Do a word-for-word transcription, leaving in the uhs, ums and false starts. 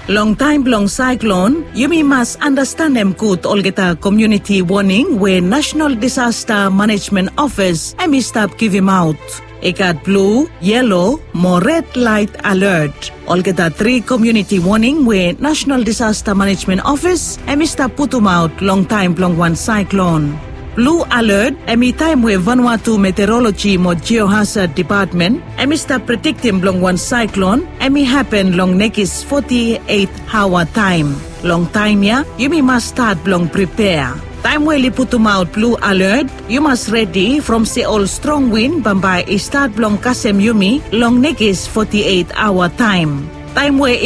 Long time long cyclone, you must understand them good all get a community warning where National Disaster Management Office and stop give him out. It got blue, yellow, more red light alert. All get a three community warning where National Disaster Management Office and stop put them out long time long one cyclone. Blue alert, emi time where Vanuatu Meteorology mo Geohazard Department, emi start predicting long one cyclone, emi happen long next forty-eight hour time. Long time ya, you must start long prepare. Time where you put them out blue alert, you must ready from say all strong wind bambay start long kasem yumi long next forty-eight hour time. Time where